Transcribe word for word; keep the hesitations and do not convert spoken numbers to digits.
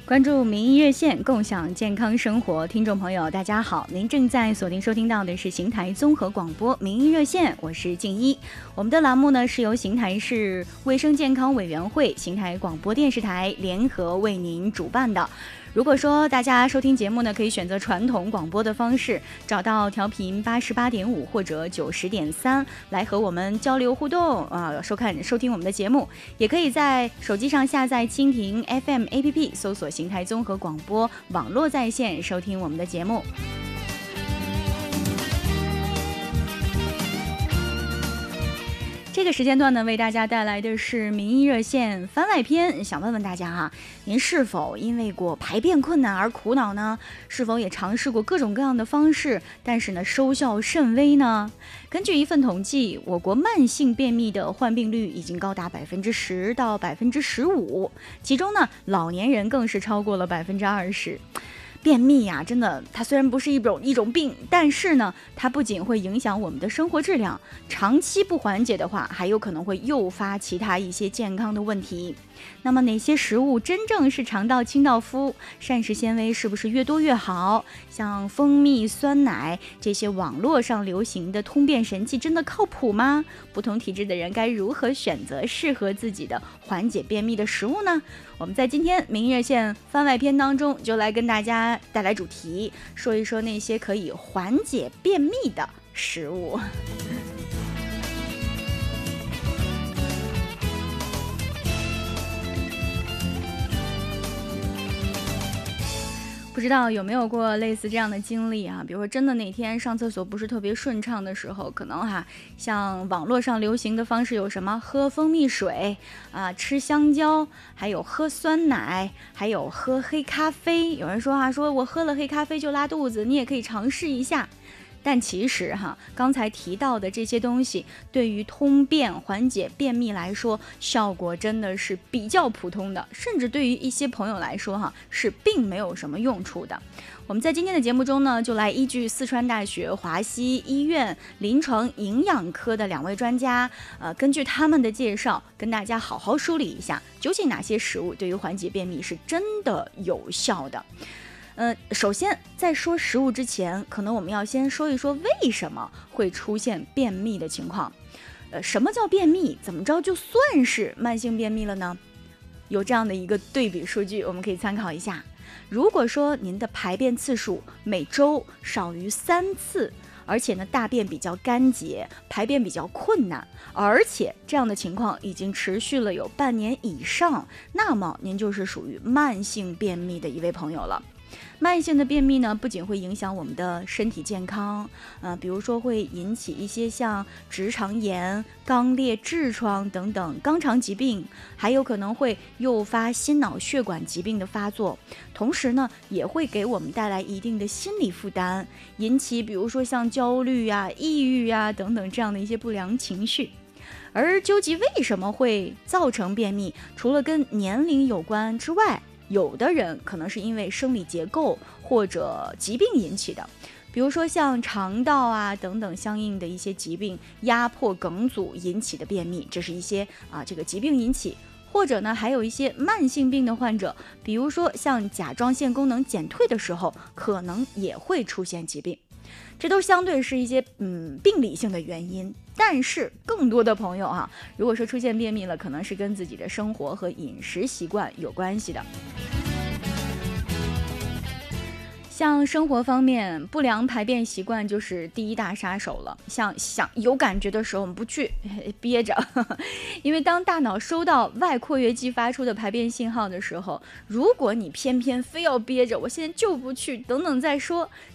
关注民意热线，共享健康生活。听众朋友大家好，您正在锁定收听到的是邢台综合广播民意热线，我是静一。我们的栏目呢是由邢台市卫生健康委员会、邢台广播电视台联合为您主办的。如果说大家收听节目呢，可以选择传统广播的方式，找到调频八十八点五或者九十点三来和我们交流互动啊、呃，收看收听我们的节目。也可以在手机上下载蜻蜓 F M A P P， 搜索邢台综合广播网络在线收听我们的节目。这个时间段呢，为大家带来的是民意热线番外篇。想问问大家哈，您是否因为过排便困难而苦恼呢？是否也尝试过各种各样的方式，但是呢收效甚微呢？根据一份统计，我国慢性便秘的患病率已经高达百分之十到百分之十五，其中呢老年人更是超过了百分之二十。便秘呀、啊，真的，它虽然不是一种一种病，但是呢，它不仅会影响我们的生活质量，长期不缓解的话，还有可能会诱发其他一些健康的问题。那么哪些食物真正是肠道清道夫？膳食纤维是不是越多越好？像蜂蜜、酸奶这些网络上流行的通便神器真的靠谱吗？不同体质的人该如何选择适合自己的缓解便秘的食物呢？我们在今天民意热线番外篇当中，就来跟大家带来主题，说一说那些可以缓解便秘的食物。不知道有没有过类似这样的经历啊？比如说真的哪天上厕所不是特别顺畅的时候，可能哈、啊，像网络上流行的方式有什么喝蜂蜜水啊，吃香蕉，还有喝酸奶，还有喝黑咖啡。有人说啊，说我喝了黑咖啡就拉肚子，你也可以尝试一下。但其实哈，刚才提到的这些东西，对于通便缓解便秘来说，效果真的是比较普通的，甚至对于一些朋友来说哈，是并没有什么用处的。我们在今天的节目中呢，就来依据四川大学华西医院临床营养科的两位专家，呃，根据他们的介绍，跟大家好好梳理一下，究竟哪些食物对于缓解便秘是真的有效的。呃，首先在说食物之前，可能我们要先说一说为什么会出现便秘的情况。呃，什么叫便秘？怎么着就算是慢性便秘了呢？有这样的一个对比数据，我们可以参考一下。如果说您的排便次数每周少于三次，而且呢大便比较干结，排便比较困难，而且这样的情况已经持续了有半年以上，那么您就是属于慢性便秘的一位朋友了。慢性的便秘呢，不仅会影响我们的身体健康，呃，比如说会引起一些像直肠炎、肛裂痔疮等等肛肠疾病，还有可能会诱发心脑血管疾病的发作，同时呢，也会给我们带来一定的心理负担，引起比如说像焦虑啊、抑郁啊等等这样的一些不良情绪。而究竟为什么会造成便秘，除了跟年龄有关之外，有的人可能是因为生理结构或者疾病引起的，比如说像肠道啊等等相应的一些疾病，压迫梗阻引起的便秘，这是一些啊这个疾病引起。或者呢，还有一些慢性病的患者，比如说像甲状腺功能减退的时候，可能也会出现疾病。这都相对是一些嗯病理性的原因，但是更多的朋友啊，如果说出现便秘了，可能是跟自己的生活和饮食习惯有关系的。像生活方面，不良排便习惯就是第一大杀手了。像想有感觉的时候，我们不去憋着，因为当大脑收到外括约肌发出的排便信号的时候，如果你偏偏非要憋着，我现在就不去，等等再说，